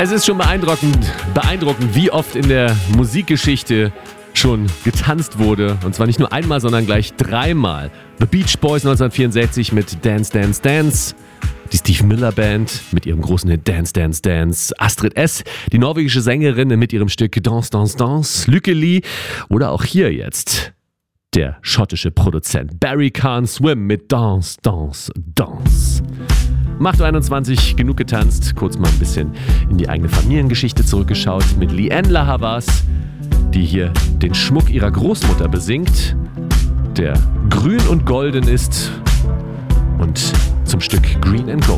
Es ist schon beeindruckend, wie oft in der Musikgeschichte schon getanzt wurde. Und zwar nicht nur einmal, sondern gleich dreimal. The Beach Boys 1964 mit Dance, Dance, Dance. Die Steve Miller Band mit ihrem großen Hit Dance, Dance, Dance. Astrid S., die norwegische Sängerin mit ihrem Stück Dance, Dance, Dance. Lykke Li. Oder auch hier jetzt der schottische Produzent Barry Can't Swim mit Dance, Dance, Dance. Macht 21, genug getanzt. Kurz mal ein bisschen in die eigene Familiengeschichte zurückgeschaut mit Lianne La Havas, die hier den Schmuck ihrer Großmutter besingt, der grün und golden ist, und zum Stück Green and Gold.